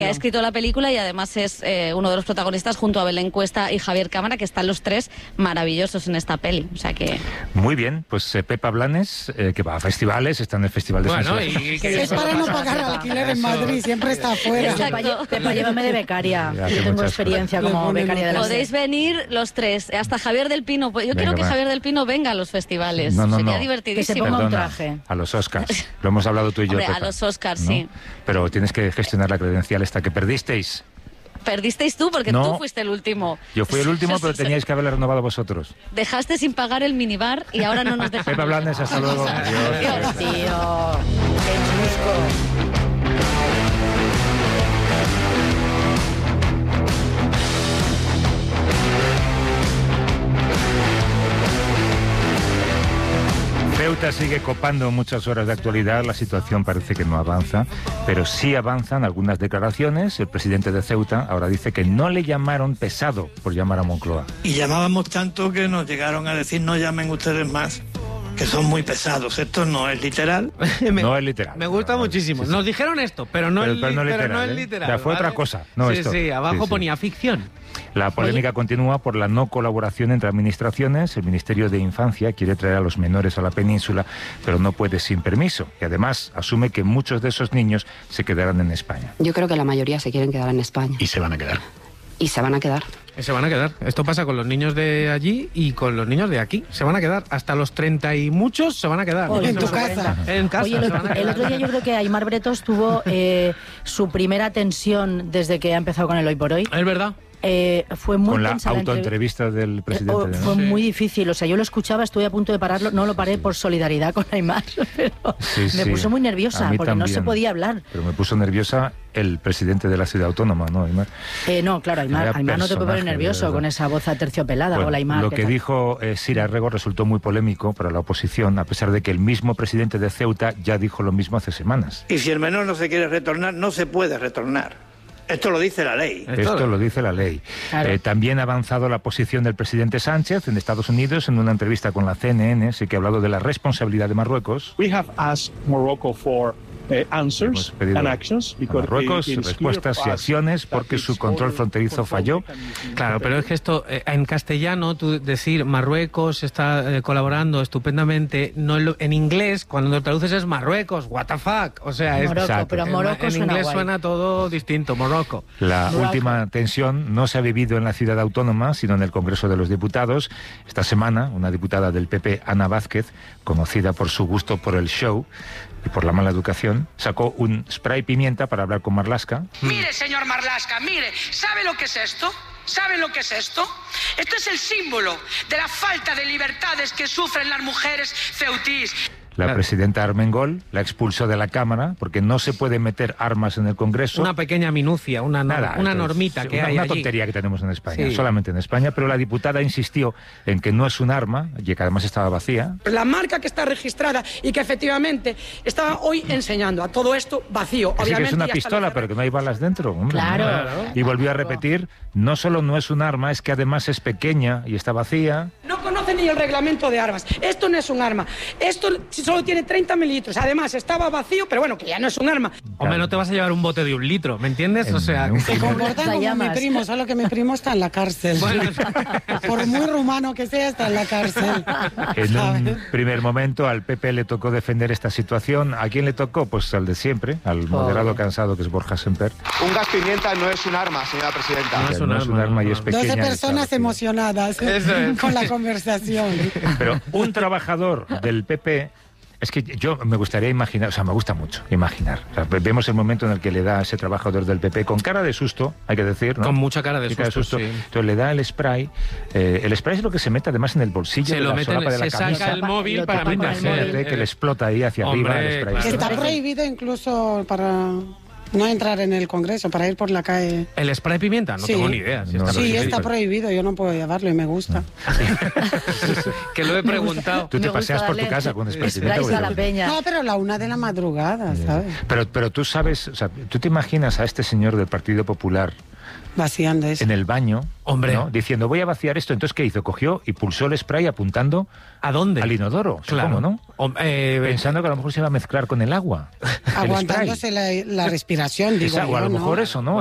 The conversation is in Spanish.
que ha escrito la película y además es uno de los protagonistas junto a Belén Cuesta y Javier Cámara, que están los tres maravillosos en esta peli. O sea que... Muy bien, pues Pepa Blanes, que va a festivales, está en el Festival de San Sebastián. Es para no pagar alquiler en Madrid, siempre está afuera. Pepa, llévame de becaria. Yo tengo experiencia como becaria de la Podéis venir los tres, hasta Javier del Pino. Yo quiero que Javier del Pino venga a los festivales. Sería divertidísimo. Que se ponga un traje. A los Oscars. Lo hemos hablado tú y yo, Hombre, Pepa, a los Oscars, ¿no? Sí. Pero tienes que gestionar la credencial esta que perdisteis. Perdisteis tú, porque tú fuiste el último. Yo fui el último, pero teníais que haberla renovado vosotros. Dejaste sin pagar el minibar y ahora no nos dejan. Pepa Blanes, hasta luego. Adiós, tío. Qué chusco. Ceuta sigue copando muchas horas de actualidad, la situación parece que no avanza, pero sí avanzan algunas declaraciones. El presidente de Ceuta ahora dice que no le llamaron pesado por llamar a Moncloa. Y llamábamos tanto que nos llegaron a decir no llamen ustedes más, que son muy pesados. Esto no es literal. No es literal. Me gusta muchísimo. Nos dijeron esto, pero no es literal. O sea, fue otra cosa. No esto. Sí, abajo ponía ficción. La polémica continúa por la no colaboración entre administraciones. El Ministerio de Infancia quiere traer a los menores a la península, pero no puede sin permiso. Y además asume que muchos de esos niños se quedarán en España. Yo creo que la mayoría se quieren quedar en España. Y se van a quedar. Y se van a quedar. Se van a quedar. Esto pasa con los niños de allí y con los niños de aquí. Se van a quedar. Hasta los 30 y muchos se van a quedar. En tu casa. En casa. Oye, el otro día yo creo que Aimar Bretos tuvo su primera tensión desde que ha empezado con el Hoy por Hoy. Es verdad. Fue muy con la tensa autoentrevista del presidente. Fue muy difícil, o sea, yo lo escuchaba, estuve a punto de pararlo, no lo paré por solidaridad con Aimar, pero me puso muy nerviosa porque también, no se podía hablar. Pero me puso nerviosa el presidente de la ciudad autónoma, ¿no, Aimar? No, claro, Aimar no te puede poner nervioso con esa voz aterciopelada. Bueno, hola, Aimar. Lo que dijo Sira Rego resultó muy polémico para la oposición, a pesar de que el mismo presidente de Ceuta ya dijo lo mismo hace semanas. Y si el menor no se quiere retornar, no se puede retornar. Esto lo dice la ley. Esto lo dice la ley. Claro. También ha avanzado la posición del presidente Sánchez en Estados Unidos en una entrevista con la CNN, sí que ha hablado de la responsabilidad de Marruecos. We have asked Morocco for answers and actions a Marruecos respuestas y acciones porque su control fronterizo falló. Claro, pero es que esto en castellano, tú decir Marruecos está colaborando estupendamente, no en inglés cuando lo traduces es Marruecos, what the fuck, o sea, Morocco, pero Morocco en inglés suena todo distinto, Morocco. La última tensión no se ha vivido en la ciudad autónoma, sino en el Congreso de los Diputados. Esta semana, una diputada del PP, Ana Vázquez, conocida por su gusto por el show y por la mala educación, sacó un spray pimienta para hablar con Marlaska. Mire, señor Marlaska, mire, ¿sabe lo que es esto? ¿Saben lo que es esto? Esto es el símbolo de la falta de libertades que sufren las mujeres ceutís. La presidenta Armengol la expulsó de la Cámara porque no se puede meter armas en el Congreso. Una pequeña minucia, una normita que hay una allí. tontería que tenemos en España, solamente en España, pero la diputada insistió en que no es un arma y que además estaba vacía. La marca que está registrada y que efectivamente estaba hoy enseñando a todo esto vacío. Obviamente, sí que es una pistola, pero que no hay balas dentro. Hombre, claro. Y volvió a repetir, no solo no es un arma, es que además es pequeña y está vacía. No conoce ni el reglamento de armas. Esto no es un arma. Esto solo tiene 30 mililitros. Además, estaba vacío, pero bueno, que ya no es un arma. Claro. Hombre, no te vas a llevar un bote de 1 litro, ¿me entiendes? O sea, se comportan como mi primo, solo que mi primo está en la cárcel. Bueno. Por muy rumano que sea, está en la cárcel. En un primer momento al PP le tocó defender esta situación. ¿A quién le tocó? Pues al de siempre, al moderado cansado que es Borja Semper. Un gas pimienta no es un arma, señora presidenta. No es un arma y es pequeña. 12 personas emocionadas con la conversación. Pero un trabajador del PP... Es que yo me gustaría imaginar, o sea, me gusta mucho imaginar. O sea, vemos el momento en el que le da a ese trabajador del PP con cara de susto, hay que decir, ¿no? Con mucha cara de susto. Sí. Entonces le da el spray. El spray es lo que se mete además en el bolsillo de la solapa de la camisa. Se saca el móvil para meterse. Que le explota ahí hacia arriba el spray. Está prohibido incluso para... no entrar en el Congreso, para ir por la calle. ¿El spray pimienta? No tengo ni idea. Si está prohibido, yo no puedo llevarlo y me gusta. Que lo he preguntado. Tú te paseas por tu casa con spray pimienta. No, pero a la 1 de la madrugada, ¿sabes? Pero tú sabes, o sea, tú te imaginas a este señor del Partido Popular Vaciando eso. En el baño, hombre, ¿no? Diciendo, voy a vaciar esto. Entonces, ¿qué hizo? Cogió y pulsó el spray apuntando... ¿A dónde? Al inodoro, claro. Supongo, ¿no? Pensando que a lo mejor se iba a mezclar con el agua. Aguantándose la respiración, digo yo, o a lo mejor eso, ¿no?